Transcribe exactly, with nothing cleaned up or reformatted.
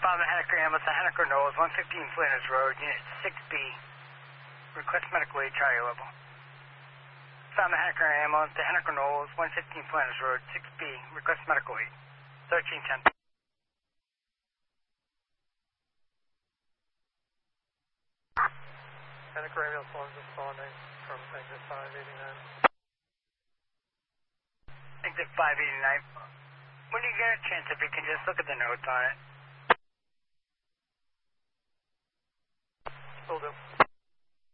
Father Henniker Ambulance to Henniker Knowles, one fifteen Flinders Road, Unit six B. Request medical aid, Charlie level. Father Henniker Ambulance to Henniker Knowles, one fifteen Flinders Road, six B. Request medical aid. thirteen ten. Henniker Ambulance one responding from exit five eighty-nine. Exit five eighty-nine. When you get a chance, if you can just look at the notes on it. Will do.